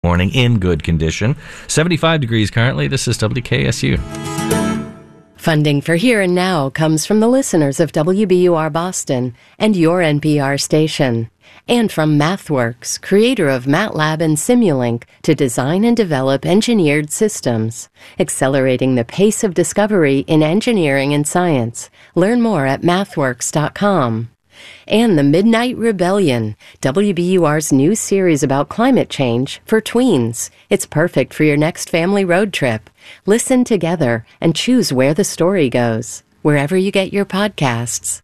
morning in good condition. 75 degrees currently. This is WKSU. Funding for Here and Now comes from the listeners of WBUR Boston and your NPR station. And from MathWorks, creator of MATLAB and Simulink, to design and develop engineered systems, accelerating the pace of discovery in engineering and science. Learn more at mathworks.com. And The Midnight Rebellion, WBUR's new series about climate change for tweens. It's perfect for your next family road trip. Listen together and choose where the story goes, wherever you get your podcasts.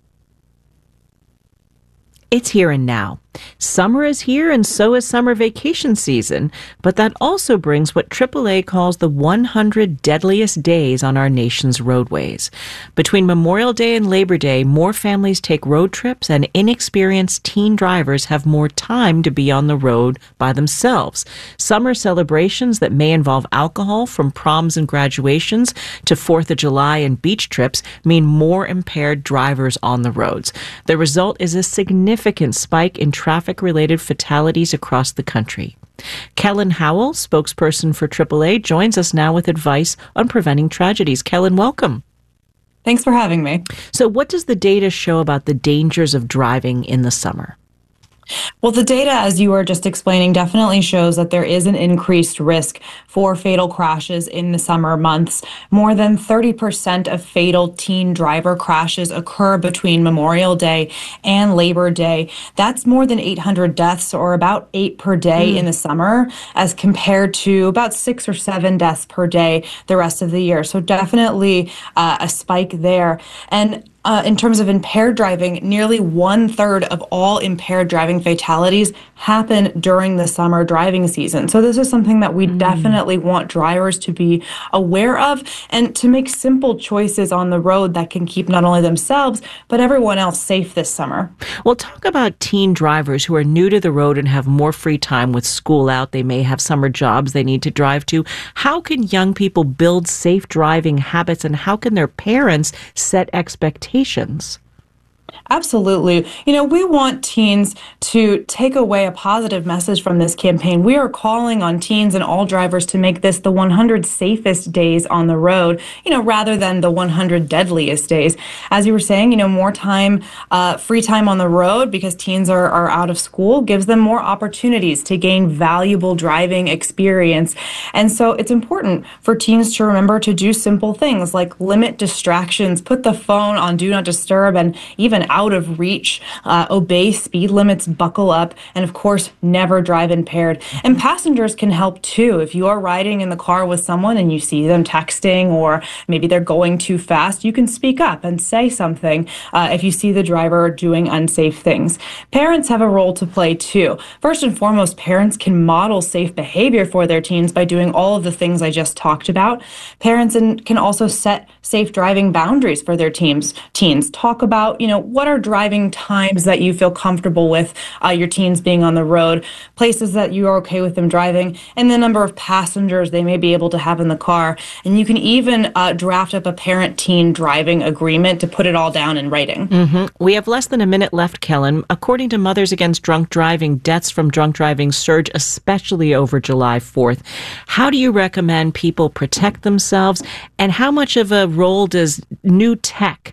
It's here and now. Summer is here, and so is summer vacation season, but that also brings what AAA calls the 100 deadliest days on our nation's roadways. Between Memorial Day and Labor Day, more families take road trips, and inexperienced teen drivers have more time to be on the road by themselves. Summer celebrations that may involve alcohol, from proms and graduations to 4th of July and beach trips, mean more impaired drivers on the roads. The result is a significant spike in traffic-related fatalities across the country. Kellen Howell, spokesperson for AAA, joins us now with advice on preventing tragedies. Kellen, welcome. Thanks for having me. So what does the data show about the dangers of driving in the summer? Well, the data, as you were just explaining, definitely shows that there is an increased risk for fatal crashes in the summer months. More than 30% of fatal teen driver crashes occur between Memorial Day and Labor Day. That's more than 800 deaths, or about 8 per day in the summer, as compared to about 6 or 7 deaths per day the rest of the year. So definitely a spike there. And in terms of impaired driving, nearly 1/3 of all impaired driving fatalities happen during the summer driving season. So this is something that we definitely want drivers to be aware of and to make simple choices on the road that can keep not only themselves, but everyone else safe this summer. Well, talk about teen drivers who are new to the road and have more free time with school out. They may have summer jobs they need to drive to. How can young people build safe driving habits, and how can their parents set expectations? Absolutely. We want teens to take away a positive message from this campaign. We are calling on teens and all drivers to make this the 100 safest days on the road, rather than the 100 deadliest days. As you were saying, more time, free time on the road, because teens are out of school, gives them more opportunities to gain valuable driving experience. And so it's important for teens to remember to do simple things like limit distractions, put the phone on Do Not Disturb, and even out of reach, obey speed limits, buckle up, and of course, never drive impaired. And passengers can help too. If you are riding in the car with someone and you see them texting, or maybe they're going too fast, you can speak up and say something if you see the driver doing unsafe things. Parents have a role to play too. First and foremost, parents can model safe behavior for their teens by doing all of the things I just talked about. Parents can also set safe driving boundaries for their teens. Talk about, what are driving times that you feel comfortable with your teens being on the road, places that you are okay with them driving, and the number of passengers they may be able to have in the car. And you can even draft up a parent-teen driving agreement to put it all down in writing. We have less than a minute left, Kellen. According to Mothers Against Drunk Driving, deaths from drunk driving surge, especially over July 4th. How do you recommend people protect themselves, and how much of a role does new tech,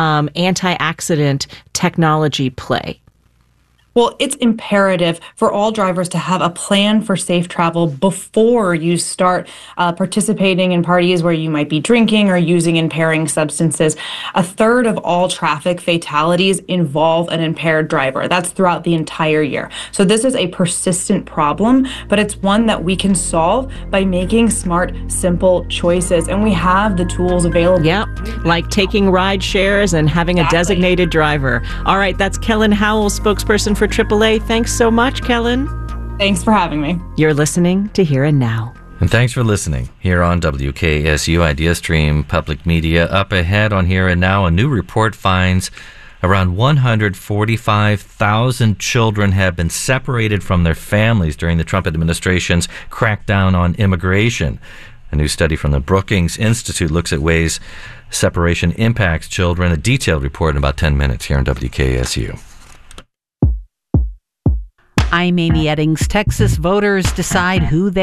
anti-accident technology play? Well, it's imperative for all drivers to have a plan for safe travel before you start participating in parties where you might be drinking or using impairing substances. 1/3 of all traffic fatalities involve an impaired driver. That's throughout the entire year. So this is a persistent problem, but it's one that we can solve by making smart, simple choices. And we have the tools available. Yeah, like taking ride shares and having a designated driver. All right, that's Kellen Howell, spokesperson for AAA. Thanks so much, Kellen. Thanks for having me. You're listening to Here and Now. And thanks for listening here on WKSU Idea Stream Public Media. Up ahead on Here and Now, a new report finds around 145,000 children have been separated from their families during the Trump administration's crackdown on immigration. A new study from the Brookings Institute looks at ways separation impacts children. A detailed report in about 10 minutes here on WKSU. I'm Amy Eddings. Texas voters decide who they